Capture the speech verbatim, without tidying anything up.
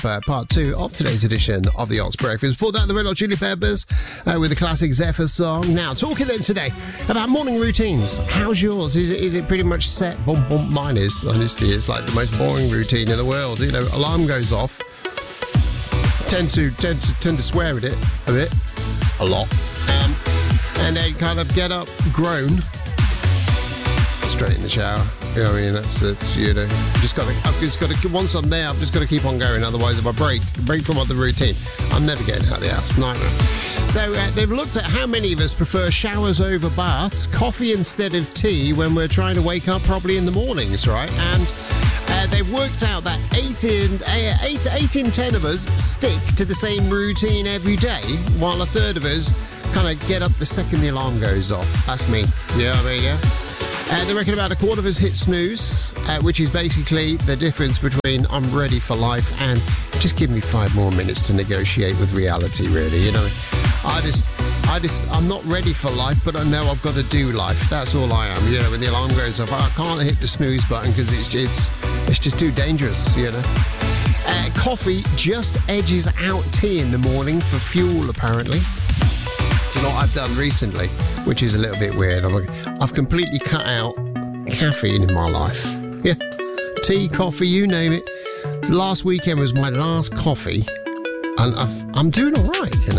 uh, part two of today's edition of the Ox Breakfast. Before that, the Red Hot Chili Peppers uh, with the classic Zephyr song. Now, talking then today about morning routines. How's yours? Is it, is it pretty much set? Bump, bump. Mine is, honestly. It's like the most boring routine in the world. You know, alarm goes off. Tend to, tend to, tend to swear at it a bit. A lot. Um, and then kind of get up, groan, straight in the shower. You know what I mean? That's, that's you know, just got to, I've just got to, once I'm there, I've just got to keep on going. Otherwise, if I break, break from the routine, I'm never getting out of the house. Nightmare. So uh, they've looked at how many of us prefer showers over baths, coffee instead of tea when we're trying to wake up properly in the mornings, right? And uh, they've worked out that eight in, uh, eight, eight in ten of us stick to the same routine every day, while a third of us kind of get up the second the alarm goes off. That's me. You know what I mean? Yeah. Uh, they reckon about a quarter of us hit snooze, uh, which is basically the difference between I'm ready for life and just give me five more minutes to negotiate with reality, really. You know, I just, I just, I'm not ready for life, but I know I've got to do life. That's all I am. You know, when the alarm goes off, I can't hit the snooze button because it's, it's, it's just too dangerous, you know. Uh, coffee just edges out tea in the morning for fuel, apparently. Do you know what I've done recently, which is a little bit weird? I'm, I've completely cut out caffeine in my life. Yeah, tea, coffee, you name it. So last weekend was my last coffee, and I've, I'm doing all right, you know.